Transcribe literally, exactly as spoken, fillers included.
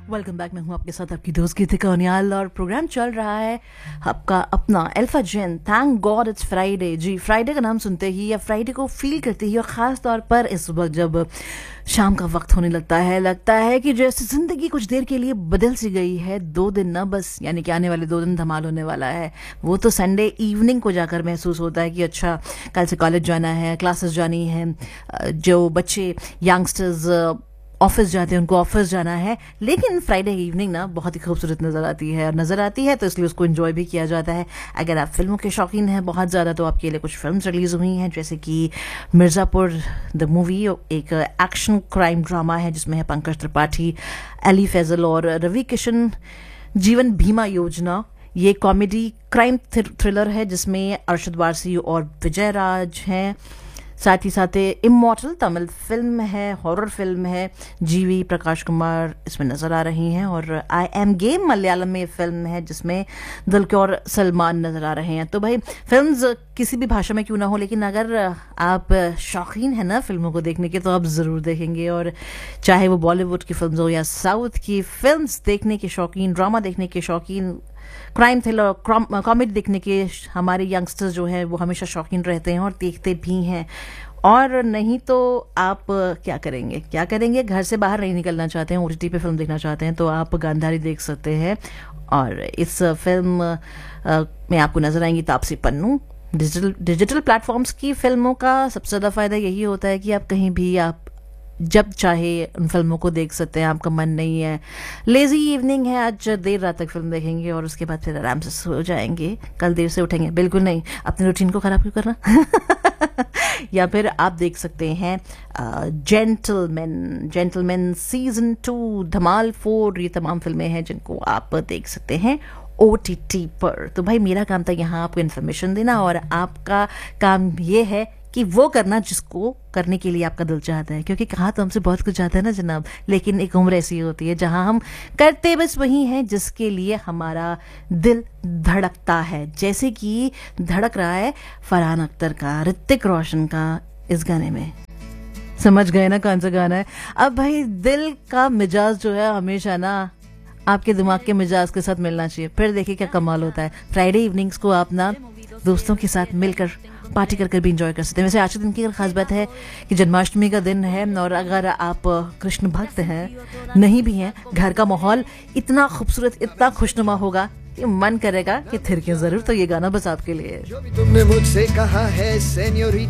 Welcome back. मैं हूँ आपके साथ आपकी दोस्त गीतिका कौनियाल और प्रोग्राम चल रहा है आपका अपना alpha gen. Thank God it's Friday. Ji, Friday का नाम सुनते ही या फ्राइडे को फील करते ही और ख़ास तौर पर इस वक्त जब शाम का वक्त होने लगता है लगता है कि जैसे ज़िंदगी कुछ देर के लिए बदल सी गई है। दो दिन ना बस, यानी कि आने वाले दो दिन धमाल होने वाला है। वो तो संडे इवनिंग को जाकर महसूस होता है कि अच्छा कल से कॉलेज जाना है, क्लासेस जानी है। जो बच्चे यंगस्टर्स ऑफिस जाते हैं उनको ऑफिस जाना है, लेकिन फ्राइडे इवनिंग ना बहुत ही खूबसूरत नज़र आती है और नज़र आती है तो इसलिए उसको एंजॉय भी किया जाता है। अगर आप फिल्मों के शौकीन हैं बहुत ज़्यादा तो आपके लिए कुछ फिल्म्स रिलीज़ हुई हैं, जैसे कि मिर्ज़ापुर द मूवी, एक एक्शन क्राइम ड्रामा है जिसमें है पंकज त्रिपाठी, अली फैजल और रवि किशन। जीवन बीमा योजना, ये कॉमेडी क्राइम थ्रिलर है जिसमें अरशद वारसी और विजय राज हैं। साथ ही साथ इमॉर्टल तमिल फिल्म है, हॉरर फिल्म है, जीवी प्रकाश कुमार इसमें नजर आ रही हैं। और आई एम गेम मलयालम में फिल्म है जिसमें दिलकर और सलमान नजर आ रहे हैं। तो भाई फिल्म्स किसी भी भाषा में क्यों ना हो, लेकिन अगर आप शौकीन हैं ना फिल्मों को देखने के तो आप ज़रूर देखेंगे। और चाहे वो बॉलीवुड की फिल्म हो या साउथ की फिल्म्स देखने के शौकीन, ड्रामा देखने के शौकीन, क्राइम थ्रिलर, कॉमेडी देखने के हमारे यंगस्टर्स जो हैं वो हमेशा शौकीन रहते हैं और देखते भी हैं। और नहीं तो आप क्या करेंगे क्या करेंगे घर से बाहर नहीं निकलना चाहते हैं, ओटीटी पे फिल्म देखना चाहते हैं तो आप गांधारी देख सकते हैं। और इस फिल्म में आपको नजर आएंगी Taapsee Pannu. Digital digital platforms की फिल्मों का सबसे ज़्यादा फायदा यही होता है कि आप कहीं भी, आप जब चाहे उन फिल्मों को देख सकते हैं। आपका मन नहीं है, लेजी इवनिंग है, आज देर रात तक फिल्म देखेंगे और उसके बाद फिर आराम से सो जाएंगे, कल देर से उठेंगे, बिल्कुल नहीं, अपने रूटीन को खराब क्यों करना। या फिर आप देख सकते हैं जेंटलमैन जेंटलमैन सीजन टू, धमाल फोर, ये तमाम फिल्में हैं जिनको आप देख सकते हैं ओटीटी पर। तो भाई मेरा काम था यहाँ आपको इन्फॉर्मेशन देना और आपका काम ये है कि वो करना जिसको करने के लिए आपका दिल चाहता है, क्योंकि कहा तो हमसे बहुत कुछ चाहता है ना जनाब, लेकिन एक उम्र ऐसी होती है जहां हम करते बस वही हैं जिसके लिए हमारा दिल धड़कता है। जैसे कि धड़क रहा है फरहान अख्तर का, ऋतिक रोशन का इस गाने में। समझ गए ना कौन सा गाना है। अब भाई दिल का मिजाज जो है हमेशा ना आपके दिमाग के मिजाज के साथ मिलना चाहिए, फिर देखिए क्या कमाल होता है। फ्राइडे इवनिंग्स को आप ना दोस्तों के साथ मिलकर पार्टी कर कर भी इंजॉय कर सकते हैं। वैसे आज के दिन की अगर खास बात है कि जन्माष्टमी का दिन है और अगर आप कृष्ण भक्त हैं, नहीं भी हैं, घर का माहौल इतना खूबसूरत, इतना खुशनुमा होगा कि मन करेगा कि थिरके जरूर। तो ये गाना बस आपके लिए है। जो भी तुमने मुझसे कहा है सेन्योरिटा